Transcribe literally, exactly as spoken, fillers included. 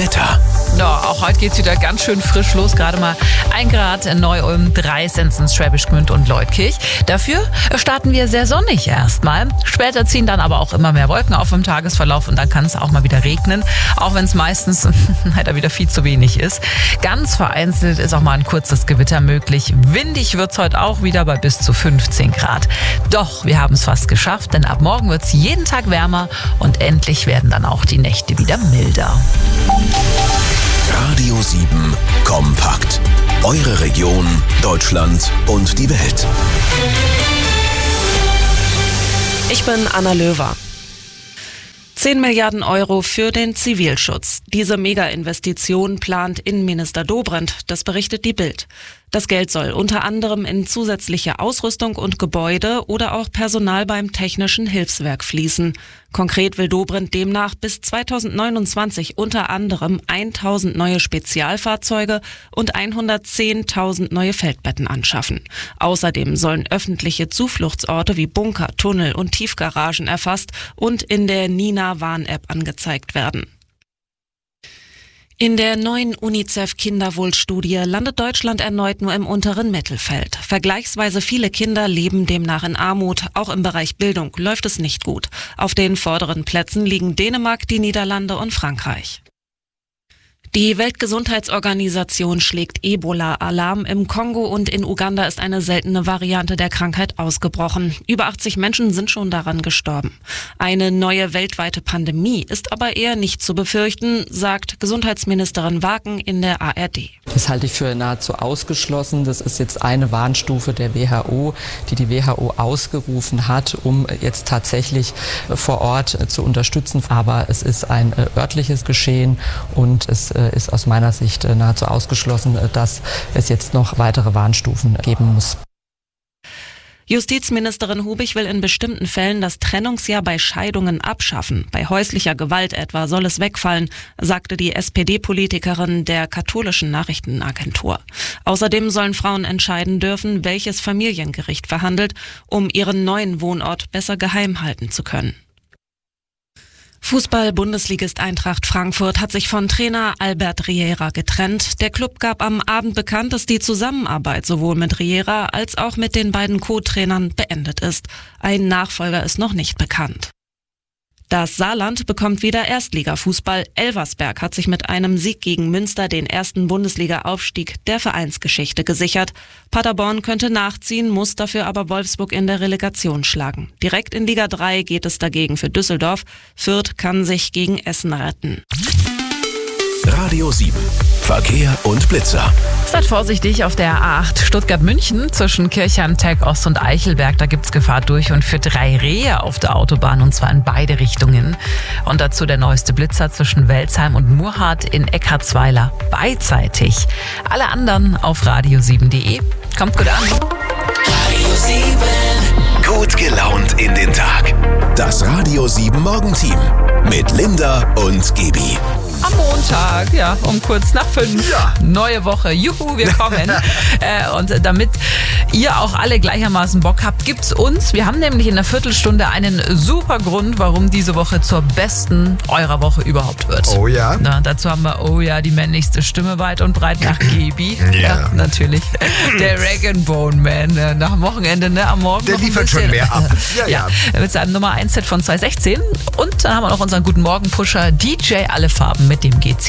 Wetter. Ja, auch heute geht's wieder ganz schön frisch los. Gerade mal ein Grad in Neu-Ulm, drei sind's in Schwäbisch Gmünd und Leutkirch. Dafür starten wir sehr sonnig erstmal. Später ziehen dann aber auch immer mehr Wolken auf im Tagesverlauf und dann kann es auch mal wieder regnen. Auch wenn es meistens leider wieder viel zu wenig ist. Ganz vereinzelt ist auch mal ein kurzes Gewitter möglich. Windig wird's heute auch wieder bei bis zu fünfzehn Grad. Doch, wir haben es fast geschafft, denn ab morgen wird's jeden Tag wärmer und endlich werden dann auch die Nächte wieder milder. Radio sieben Kompakt. Eure Region, Deutschland und die Welt. Ich bin Anna Löwer. zehn Milliarden Euro für den Zivilschutz. Diese Mega-Investition plant Innenminister Dobrindt, das berichtet die Bild. Das Geld soll unter anderem in zusätzliche Ausrüstung und Gebäude oder auch Personal beim Technischen Hilfswerk fließen. Konkret will Dobrindt demnach bis zweitausendneunundzwanzig unter anderem tausend neue Spezialfahrzeuge und hundertzehntausend neue Feldbetten anschaffen. Außerdem sollen öffentliche Zufluchtsorte wie Bunker, Tunnel und Tiefgaragen erfasst und in der Nina-Warn-App angezeigt werden. In der neuen UNICEF-Kinderwohlstudie landet Deutschland erneut nur im unteren Mittelfeld. Vergleichsweise viele Kinder leben demnach in Armut. Auch im Bereich Bildung läuft es nicht gut. Auf den vorderen Plätzen liegen Dänemark, die Niederlande und Frankreich. Die Weltgesundheitsorganisation schlägt Ebola-Alarm. Im Kongo und in Uganda ist eine seltene Variante der Krankheit ausgebrochen. Über achtzig Menschen sind schon daran gestorben. Eine neue weltweite Pandemie ist aber eher nicht zu befürchten, sagt Gesundheitsministerin Waken in der A R D. Das halte ich für nahezu ausgeschlossen. Das ist jetzt eine Warnstufe der W H O, die die W H O ausgerufen hat, um jetzt tatsächlich vor Ort zu unterstützen. Aber es ist ein örtliches Geschehen und es ist aus meiner Sicht nahezu ausgeschlossen, dass es jetzt noch weitere Warnstufen geben muss. Justizministerin Hubig will in bestimmten Fällen das Trennungsjahr bei Scheidungen abschaffen. Bei häuslicher Gewalt etwa soll es wegfallen, sagte die S P D-Politikerin der katholischen Nachrichtenagentur. Außerdem sollen Frauen entscheiden dürfen, welches Familiengericht verhandelt, um ihren neuen Wohnort besser geheim halten zu können. Fußball-Bundesligist Eintracht Frankfurt hat sich von Trainer Albert Riera getrennt. Der Club gab am Abend bekannt, dass die Zusammenarbeit sowohl mit Riera als auch mit den beiden Co-Trainern beendet ist. Ein Nachfolger ist noch nicht bekannt. Das Saarland bekommt wieder Erstligafußball. Elversberg hat sich mit einem Sieg gegen Münster den ersten Bundesliga-Aufstieg der Vereinsgeschichte gesichert. Paderborn könnte nachziehen, muss dafür aber Wolfsburg in der Relegation schlagen. Direkt in Liga drei geht es dagegen für Düsseldorf. Fürth kann sich gegen Essen retten. Radio sieben. Verkehr und Blitzer. Seid vorsichtig auf der A acht Stuttgart-München zwischen Kirchheim, Tech Ost und Eichelberg. Da gibt's Gefahr durch und für drei Rehe auf der Autobahn und zwar in beide Richtungen. Und dazu der neueste Blitzer zwischen Welzheim und Murrhardt in Eckartsweiler. Beidseitig. Alle anderen auf radio sieben punkt de. Kommt gut an. Radio sieben. Gut gelaunt in den Tag. Das Radio sieben Morgenteam mit Linda und Gebi. Am Montag, ja, um kurz nach fünf. Ja. Neue Woche. Juhu, wir kommen. äh, und damit ihr auch alle gleichermaßen Bock habt, gibt's uns. Wir haben nämlich in einer Viertelstunde einen super Grund, warum diese Woche zur besten eurer Woche überhaupt wird. Oh ja. Na, dazu haben wir, oh ja, die männlichste Stimme weit und breit nach Gebi. Ja. ja, natürlich. Der Rag and Bone Man. Äh, nach dem Wochenende, ne, am Morgen. Der noch ein liefert bisschen, schon mehr ab. Ja, ja, ja. mit seinem Nummer eins Set von zwanzig sechzehn. Und dann haben wir noch unseren Guten Morgen Pusher D J Alle Farben mit dem G C